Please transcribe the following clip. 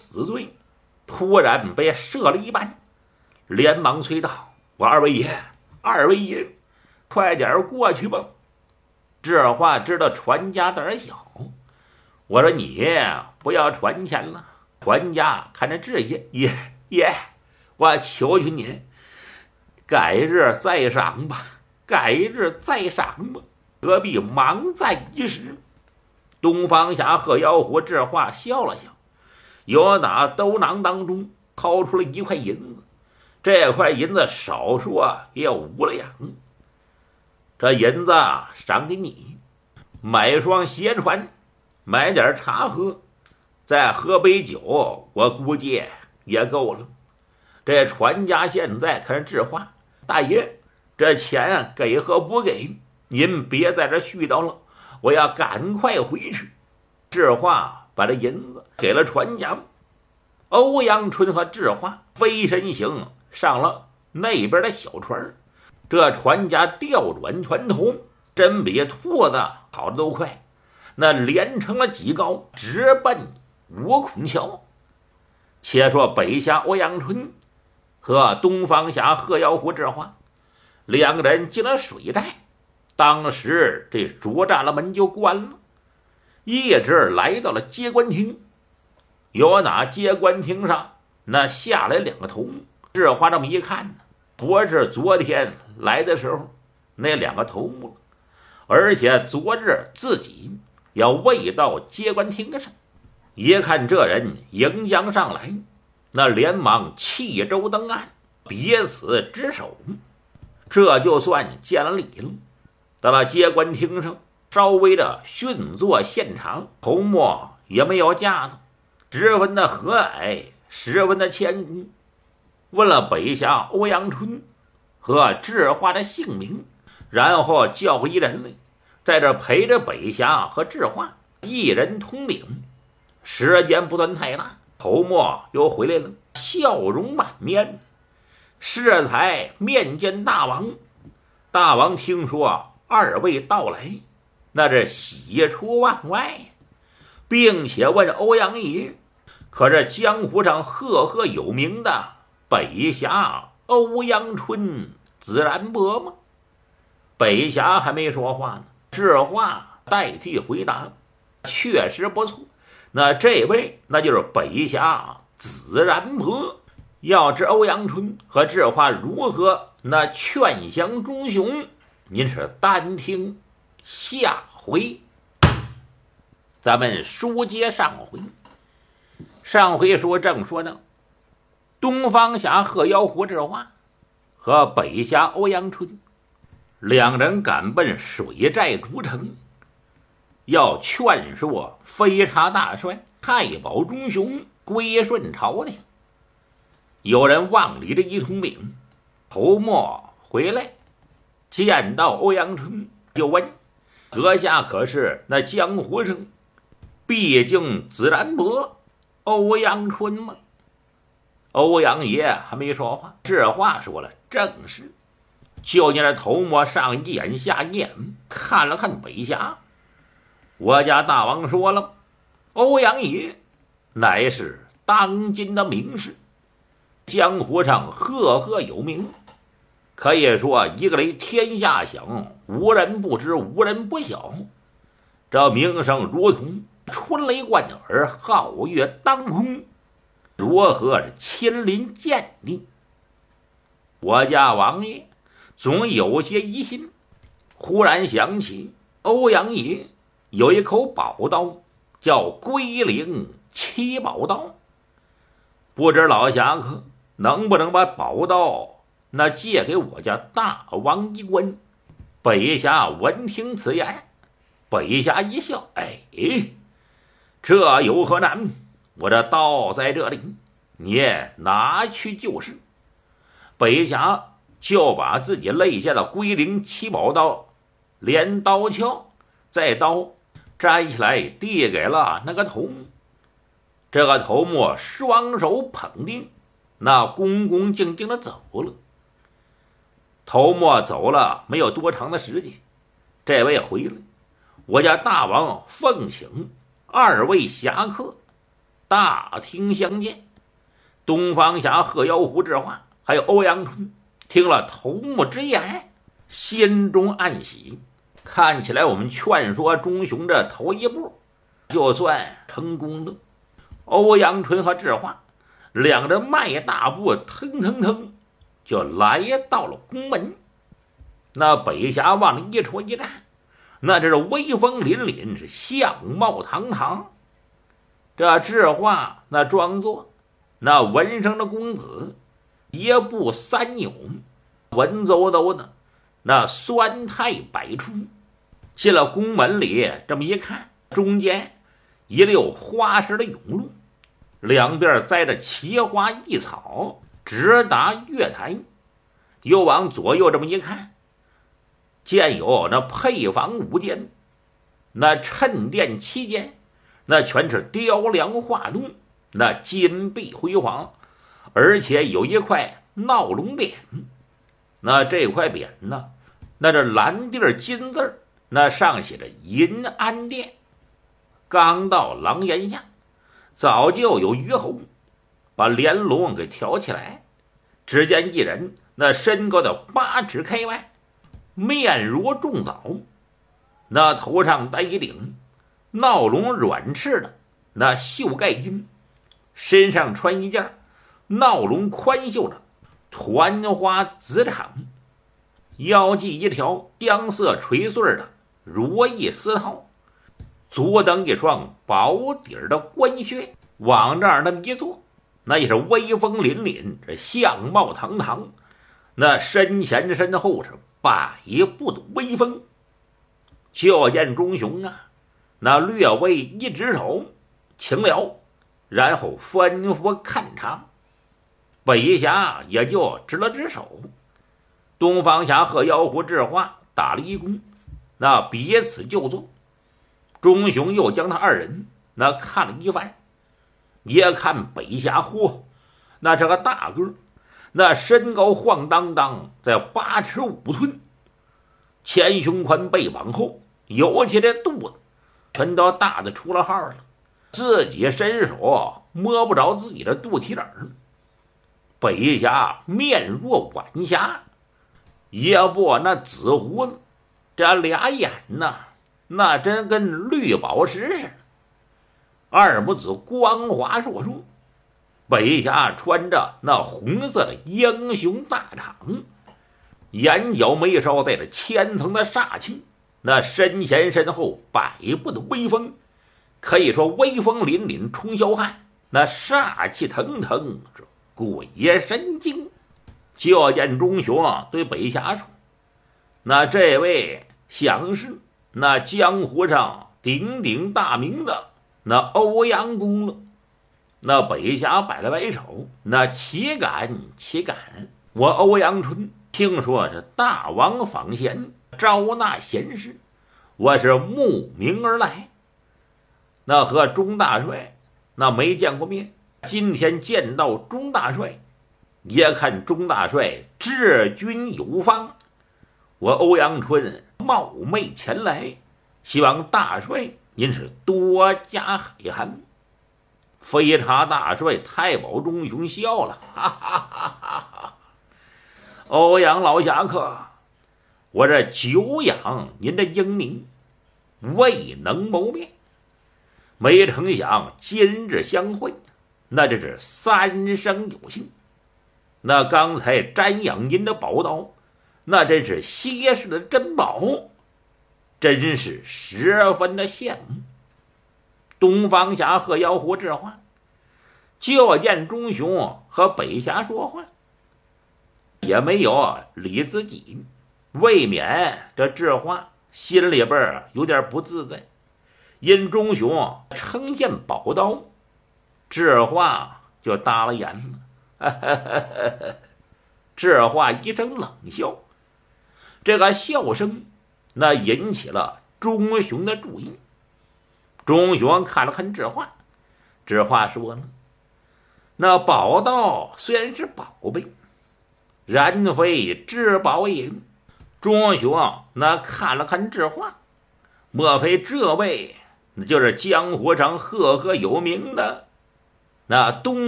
死罪，突然被射了一般，连忙催道：“我二位爷，二位爷，快点过去吧！”这话知道船家胆小，我说你不要传钱了。船家看着志爷，爷，我求求您，改日再赏吧，改日再赏吧，何必忙在一时？东方侠和妖狐这话笑了笑，由打兜囊当中掏出了一块银子，这块银子少说也有5两。这银子赏给你，买双鞋穿，买点茶喝，再喝杯酒，我估计也够了。这船家现在可是置话，大爷，这钱给和不给，您别在这絮叨了，我要赶快回去。智化把这银子给了船家，欧阳春和智化飞身行上了那边的小船。这船家调转船头，真比兔子跑得都快，那连成了几高，直奔五孔桥。且说北侠欧阳春和东方侠贺妖狐智化两个人进了水寨，当时这竹栅栏门就关了，一直来到了接官厅。有哪接官厅上那下来2个头目，智化这么一看呢，不是昨天来的时候那2个头目了，而且昨日自己要未到接官厅上。一看这人迎将上来，那连忙弃舟登岸，彼此执手，这就算见了礼了。到了接官厅上，稍微的训坐现场，头目也没有架子，十分的和蔼，十分的谦恭，问了北侠欧阳春和智化的姓名，然后叫一人来，在这陪着北侠和智化一人通禀。时间不算太大，头目又回来了，笑容满面，适才面见大王。大王听说2位到来，那是喜出望外，并且问欧阳爷，可是江湖上赫赫有名的北侠欧阳春自然伯吗？北侠还没说话呢，智化代替回答，确实不错，那这位那就是北侠子然伯。要知欧阳春和智化如何那劝降忠雄，您是单听下回。咱们书接上回，上回正说到东方侠贺妖狐智化和北侠欧阳春两人赶奔水寨主城，要劝说飞叉大帅太保忠雄归顺朝廷。有人往里这一通禀，头目回来见到欧阳春，就问阁下可是那江湖上毕竟子然伯欧阳春吗？欧阳爷还没说话，这话说了，正是。就见这头目上一眼下一眼，看了看北侠，我家大王说了，欧阳爷乃是当今的名士，江湖上赫赫有名，可以说一个雷天下响，无人不知，无人不晓。这名声如同春雷贯耳，皓月当空，如何亲临鉴定？我家王爷总有些疑心，忽然想起欧阳爷有一口宝刀，叫龟灵七宝刀，不知老侠客能不能把宝刀那借给我家大王一观？北侠闻听此言，北侠一笑，这有何难？我这刀在这里，你拿去就是。北侠就把自己肋下的龟灵七宝刀连刀鞘再刀摘起来递给了那个头目。这个头目双手捧定，那恭恭敬敬的走了。头目走了没有多长的时间，这位回来，我家大王奉请2位侠客大厅相见。东方侠、贺妖狐、智化还有欧阳春听了头目之言，心中暗喜，看起来我们劝说钟雄这头一步就算成功了。欧阳春和智化两人迈大步，腾腾腾就来到了宫门。那北峡往一戳一站，那这是威风凛凛，是相貌堂堂。这智化那装作那文生的公子，一步三扭，文绉绉的，那酸态百出。进了宫门里，这么一看，中间一溜花石的甬路，两边栽着奇花异草，直达月台。又往左右这么一看，见有那配房5间，那衬殿7间，那全是雕梁画栋，那金碧辉煌，而且有一块闹龙匾。那这块匾呢，那这蓝地金字，那上写着银安殿。刚到廊檐下，早就有虞侯把帘笼给挑起来，只见一人那身高的8尺开外，面如重枣，那头上戴一顶闹龙软翅的那绣盖巾，身上穿一件闹龙宽袖的团花紫氅，腰系一条香色垂穗的如意丝绦，足蹬一双薄底的官靴，往这儿那么一坐，那也是威风凛凛，这相貌堂堂，那身前身后是百步的威风。就见钟雄啊，那略微一指手，请了，然后吩咐看茶。北峡也就直了直手，东方侠、贺妖狐、智化打了一躬，那彼此就坐。钟雄又将他二人那看了一番，也看北峡，嚯，那这个大个，那身高晃荡荡，在8尺5寸，前胸宽背往后，尤其这肚子全都大的出了号了，自己伸手摸不着自己的肚脐眼。北峡面若晚霞，也不那紫胡子，这俩眼呐，那真跟绿宝石似的，二母子光滑烁烁。北峡穿着那红色的英雄大氅，眼角眉梢带着千层的煞气，那身前身后百步的威风，可以说威风凛凛冲霄汉，那煞气腾腾，鬼神惊。就见钟雄对北峡说：“那这位想是那江湖上鼎鼎大名的那欧阳公了。”那北峡摆了摆手：“那岂敢岂敢！我欧阳春听说是大王访贤，招纳贤士，我是慕名而来。那和钟大帅那没见过面，今天见到钟大帅，也看钟大帅治军有方，我欧阳春冒昧前来，希望大帅您是多加海涵。”飞茶大帅太保钟雄笑了，哈哈哈哈哈！欧阳老侠客，我这久仰您的英名，未能谋面，没成想今日相会，那这是三生有幸。那刚才瞻仰您的宝刀，那真是歇世的珍宝，真是十分的羡慕。东方侠、贺妖狐、智化就见钟雄和北峡说话，也没有理自己，未免这智化心里边有点不自在。因钟雄称献宝刀，智化就搭了眼了。智化一声冷笑，这个笑声那引起了钟雄的注意。钟雄看了看智化，智化说了：“那宝刀虽然是宝贝，然非至宝也。”钟雄那看了看智化，莫非这位那就是江湖上赫赫有名的那东